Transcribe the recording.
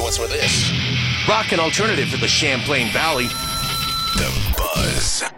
what's with this. Rock and alternative for the Champlain Valley. The Buzz.